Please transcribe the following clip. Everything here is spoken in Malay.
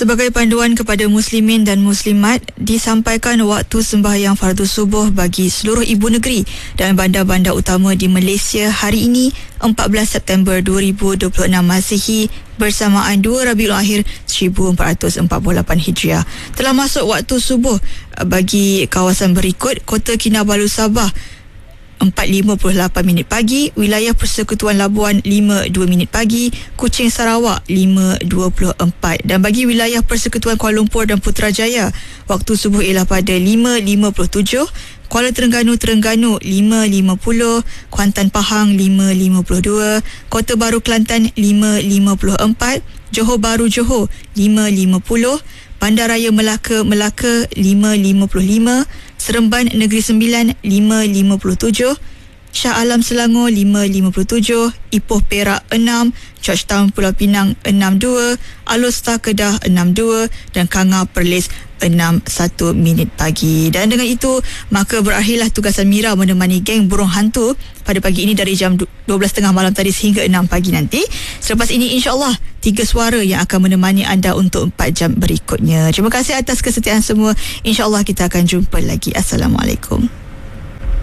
Sebagai panduan kepada muslimin dan muslimat, disampaikan waktu sembahyang fardu subuh bagi seluruh ibu negeri dan bandar-bandar utama di Malaysia hari ini 14 September 2026 Masihi bersamaan 2 Rabiul Akhir 1448 Hijriah. Telah masuk waktu subuh bagi kawasan berikut: Kota Kinabalu Sabah 4.58 minit pagi, wilayah Persekutuan Labuan 5.2 minit pagi, Kuching Sarawak 5.24, dan bagi wilayah Persekutuan Kuala Lumpur dan Putrajaya waktu subuh ialah pada 5.57, Kuala Terengganu 5.50, Kuantan Pahang 5.52, Kota Baru Kelantan 5.54, Johor Bahru Johor 5.50, Bandaraya Melaka 5.55, Seremban Negeri Sembilan 5.57, Shah Alam Selangor 5.57, Ipoh Perak 6, Georgetown Pulau Pinang 62, Alor Kedah 62 dan Kanga Perlis 6.1 minit pagi. Dan dengan itu maka berakhirlah tugasan Mira menemani geng burung hantu pada pagi ini dari jam 12.30 malam tadi sehingga 6 pagi nanti. Selepas ini insya-Allah 3 suara yang akan menemani anda untuk 4 jam berikutnya. Terima kasih atas kesetiaan semua. InsyaAllah kita akan jumpa lagi. Assalamualaikum.